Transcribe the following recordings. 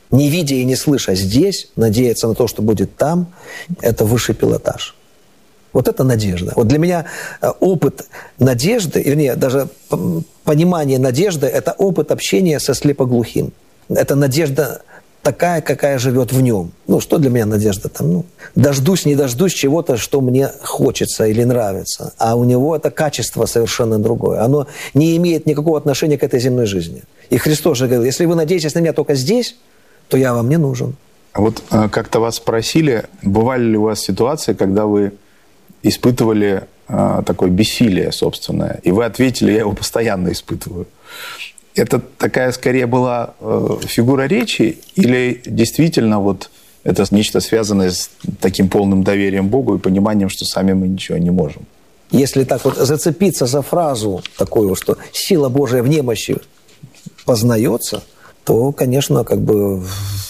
Не видя и не слыша здесь, надеяться на то, что будет там, это высший пилотаж. Вот это надежда. Вот для меня опыт надежды, вернее, даже понимание надежды – это опыт общения со слепоглухим. Это надежда такая, какая живет в нем. Ну, что для меня надежда? Там, дождусь, не дождусь чего-то, что мне хочется или нравится. А у него это качество совершенно другое. Оно не имеет никакого отношения к этой земной жизни. И Христос же говорил, если вы надеетесь на меня только здесь, то я вам не нужен. А вот как-то вас спросили, бывали ли у вас ситуации, когда вы испытывали такое бессилие собственное, и вы ответили, я его постоянно испытываю. Это такая, скорее, была фигура речи, или действительно вот это нечто связанное с таким полным доверием Богу и пониманием, что сами мы ничего не можем? Если так вот зацепиться за фразу такую, что «сила Божия в немощи познается», то, конечно, как бы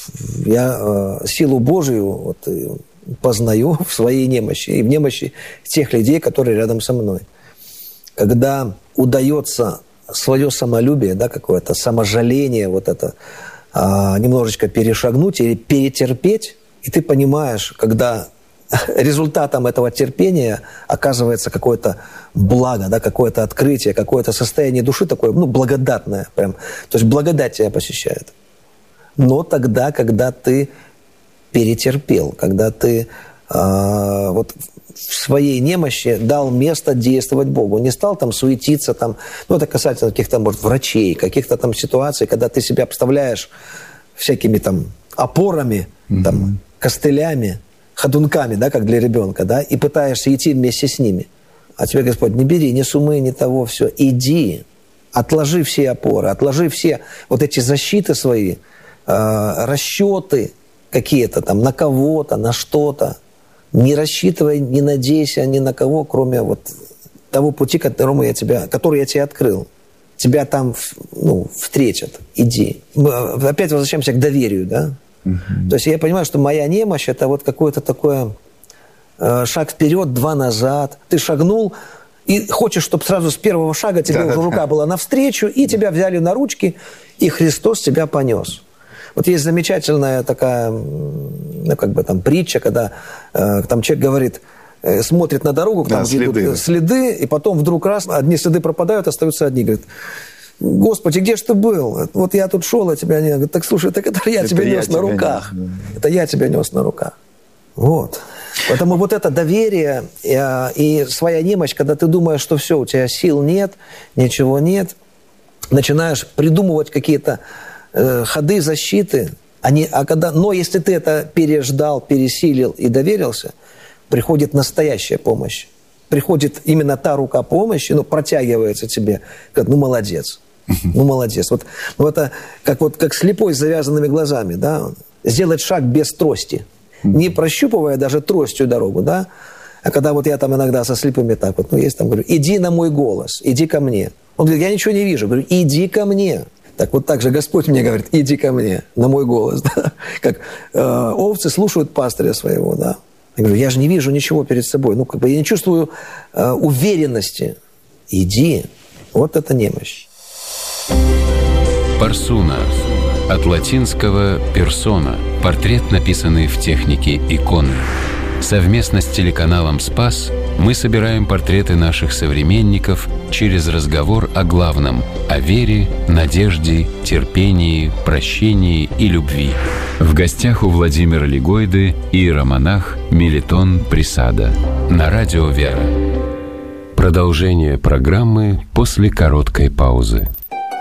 я силу Божию вот познаю в своей немощи и в немощи тех людей, которые рядом со мной. Когда удается свое самолюбие, да, какое-то саможаление, вот это немножечко перешагнуть или перетерпеть, и ты понимаешь, когда результатом этого терпения оказывается какое-то благо, да, какое-то открытие, какое-то состояние души такое, благодатное прям. То есть благодать тебя посещает. Но тогда, когда ты перетерпел, когда ты вот в своей немощи дал место действовать Богу. Не стал там суетиться, там, это касается каких-то, может, врачей, каких-то там ситуаций, когда ты себя обставляешь всякими там опорами, там, костылями, ходунками, да, как для ребенка, да, и пытаешься идти вместе с ними. А тебе Господь, не бери ни сумы, ни того, все. Иди, отложи все опоры, отложи все вот эти защиты свои, расчеты какие-то там на кого-то, на что-то. Не рассчитывай, не надейся ни на кого, кроме вот того пути, который я тебе открыл. Тебя там встретят. Иди. Мы опять возвращаемся к доверию, да? То есть я понимаю, что моя немощь – это вот какое-то такое шаг вперед, два назад. Ты шагнул, и хочешь, чтобы сразу с первого шага тебе уже рука была навстречу, и тебя взяли на ручки, и Христос тебя понес. Вот есть замечательная такая, притча, когда там человек говорит, смотрит на дорогу, там идут следы, и потом вдруг раз, одни следы пропадают, остаются одни. Говорит, Господи, где ж ты был? Вот я тут шел, а тебя не... Говорит, так слушай, так это я тебя нес на руках. Это я тебя нес на руках. Вот. Поэтому вот это доверие и своя немощь, когда ты думаешь, что все, у тебя сил нет, ничего нет, начинаешь придумывать какие-то ходы защиты, но если ты это переждал, пересилил и доверился, приходит настоящая помощь. Приходит именно та рука помощи, протягивается тебе, говорит, молодец, молодец. Вот это как слепой с завязанными глазами, да, сделать шаг без трости, не прощупывая даже тростью дорогу, да, а когда вот я там иногда со слепыми так вот, есть там, говорю, иди на мой голос, иди ко мне. Он говорит, я ничего не вижу, говорю, иди ко мне. Так вот так же Господь мне говорит, иди ко мне, на мой голос, да, как овцы слушают пастыря своего, да. Я говорю, я же не вижу ничего перед собой, я не чувствую уверенности. Иди, вот это немощь. Парсуна. От латинского «персона» – портрет, написанный в технике иконы. Совместно с телеканалом «Спас» мы собираем портреты наших современников через разговор о главном – о вере, надежде, терпении, прощении и любви. В гостях у Владимира Лигойды иеромонах Мелитон Присада на радио «Вера». Продолжение программы после короткой паузы.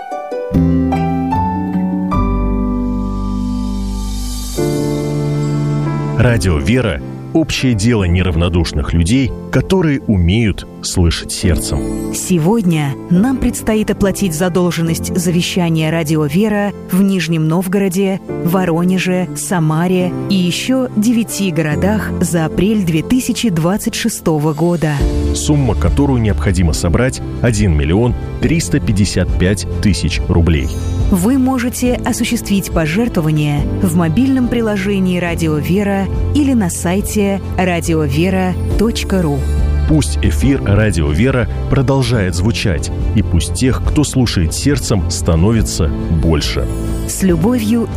Радио «Вера» – общее дело неравнодушных людей, которые умеют слышать сердцем. Сегодня нам предстоит оплатить задолженность за вещание «Радио Вера» в Нижнем Новгороде, Воронеже, Самаре и еще 9 городах за апрель 2026 года. Сумма, которую необходимо собрать – 1 миллион 355 тысяч рублей. Вы можете осуществить пожертвование в мобильном приложении «Радио Вера» или на сайте radiovera.ru. Пусть эфир «Радио Вера» продолжает звучать, и пусть тех, кто слушает сердцем, становится больше. С любовью